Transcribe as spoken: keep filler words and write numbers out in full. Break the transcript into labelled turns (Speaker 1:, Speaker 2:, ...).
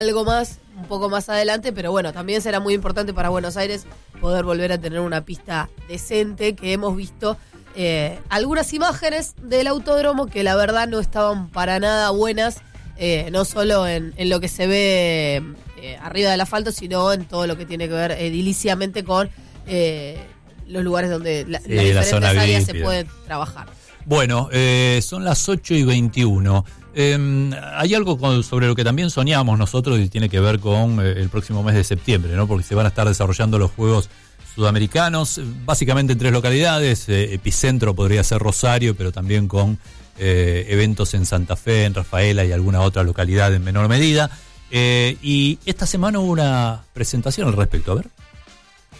Speaker 1: algo más, un poco más adelante, pero bueno, también será muy importante para Buenos Aires poder volver a tener una pista decente, que hemos visto eh, algunas imágenes del autódromo que la verdad no estaban para nada buenas, eh, no solo en, en lo que se ve eh, arriba del asfalto, sino en todo lo que tiene que ver ediliciamente con eh, los lugares donde la,
Speaker 2: sí,
Speaker 1: las diferentes
Speaker 2: la zona
Speaker 1: áreas
Speaker 2: V I P.
Speaker 1: se puede trabajar.
Speaker 2: Bueno, eh, son las ocho y veintiuno. Eh, hay algo con, sobre lo que también soñamos nosotros y tiene que ver con eh, el próximo mes de septiembre, ¿no? Porque se van a estar desarrollando los Juegos Sudamericanos, básicamente en tres localidades. Eh, epicentro podría ser Rosario, pero también con eh, eventos en Santa Fe, en Rafaela y alguna otra localidad en menor medida. Eh, y esta semana hubo una presentación al respecto, a ver.